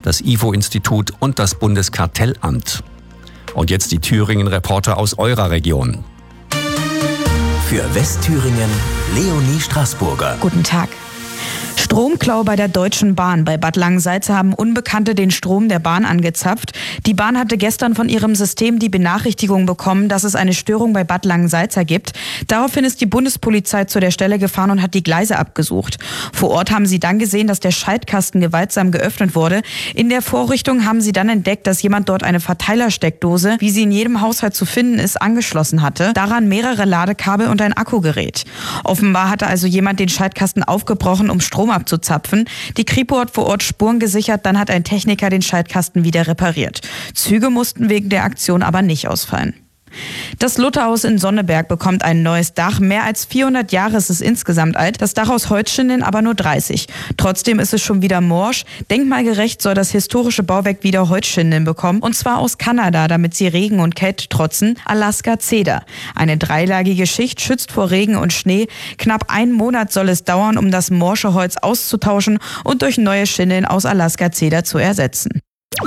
das IFO-Institut und das Bundeskartellamt. Und jetzt die Thüringen-Reporter aus eurer Region. Für Westthüringen Leonie Straßburger. Guten Tag. Stromklau bei der Deutschen Bahn. Bei Bad Langensalza haben Unbekannte den Strom der Bahn angezapft. Die Bahn hatte gestern von ihrem System die Benachrichtigung bekommen, dass es eine Störung bei Bad Langensalza gibt. Daraufhin ist die Bundespolizei zu der Stelle gefahren und hat die Gleise abgesucht. Vor Ort haben sie dann gesehen, dass der Schaltkasten gewaltsam geöffnet wurde. In der Vorrichtung haben sie dann entdeckt, dass jemand dort eine Verteilersteckdose, wie sie in jedem Haushalt zu finden ist, angeschlossen hatte. Daran mehrere Ladekabel und ein Akkugerät. Offenbar hatte also jemand den Schaltkasten aufgebrochen, um Strom abzuzapfen. Die Kripo hat vor Ort Spuren gesichert, dann hat ein Techniker den Schaltkasten wieder repariert. Züge mussten wegen der Aktion aber nicht ausfallen. Das Lutherhaus in Sonneberg bekommt ein neues Dach. Mehr als 400 Jahre ist es insgesamt alt. Das Dach aus Holzschindeln aber nur 30. Trotzdem ist es schon wieder morsch. Denkmalgerecht soll das historische Bauwerk wieder Holzschindeln bekommen. Und zwar aus Kanada, damit sie Regen und Kälte trotzen. Alaska Cedar. Eine dreilagige Schicht schützt vor Regen und Schnee. Knapp 1 Monat soll es dauern, um das morsche Holz auszutauschen und durch neue Schindeln aus Alaska Cedar zu ersetzen.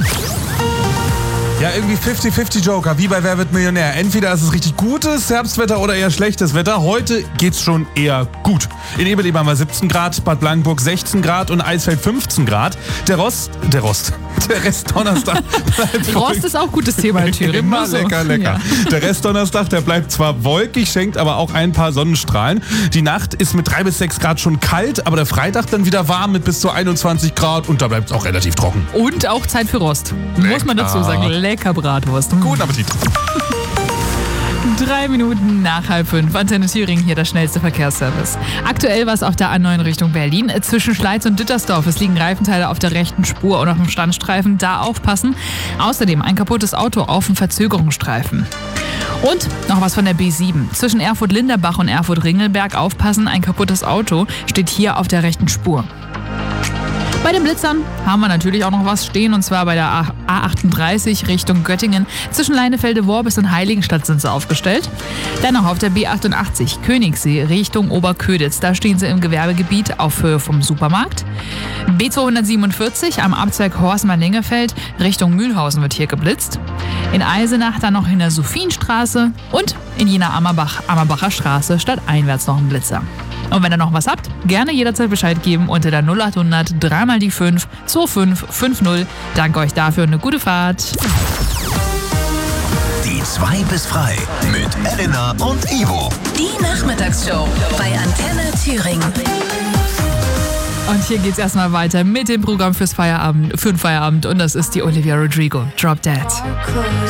Ja, irgendwie 50-50 Joker, wie bei Wer wird Millionär. Entweder ist es richtig gutes Herbstwetter oder eher schlechtes Wetter. Heute geht's schon eher gut. In Eberleben haben wir 17 Grad, Bad Blankenburg 16 Grad und Eisfeld 15 Grad. Der Rest Donnerstag bleibt Rost ist auch gutes Thema in Thüringen. Immer lecker. Ja. Der Rest Donnerstag, der bleibt zwar wolkig, schenkt aber auch ein paar Sonnenstrahlen. Die Nacht ist mit 3 bis 6 Grad schon kalt, aber der Freitag dann wieder warm mit bis zu 21 Grad und da bleibt es auch relativ trocken. Und auch Zeit für Rost. Muss man dazu sagen. Lecker Bratwurst. Guten Appetit. 3 Minuten nach 4:30. Antenne Thüringen, hier der schnellste Verkehrsservice. Aktuell war es auf der A9 Richtung Berlin. Zwischen Schleiz und Dittersdorf. Es liegen Reifenteile auf der rechten Spur und auf dem Standstreifen. Da aufpassen. Außerdem ein kaputtes Auto auf dem Verzögerungsstreifen. Und noch was von der B7. Zwischen Erfurt-Linderbach und Erfurt-Ringelberg aufpassen. Ein kaputtes Auto steht hier auf der rechten Spur. Bei den Blitzern haben wir natürlich auch noch was stehen, und zwar bei der A38 Richtung Göttingen. Zwischen Leinefelde-Worbis und Heiligenstadt sind sie aufgestellt. Dann noch auf der B88 Königssee Richtung Oberköditz. Da stehen sie im Gewerbegebiet auf Höhe vom Supermarkt. B247 am Abzweig Horstmann-Lengefeld Richtung Mühlhausen wird hier geblitzt. In Eisenach dann noch in der Sophienstraße und in Jena-Ammerbacher Straße stadteinwärts noch ein Blitzer. Und wenn ihr noch was habt, gerne jederzeit Bescheid geben unter der 0800 3 mal die 5 2550. Danke euch dafür und eine gute Fahrt. Die 2 bis frei mit Elena und Ivo. Die Nachmittagsshow bei Antenne Thüringen. Und hier geht's erstmal weiter mit dem Programm für den Feierabend. Und das ist die Olivia Rodrigo. Drop Dead.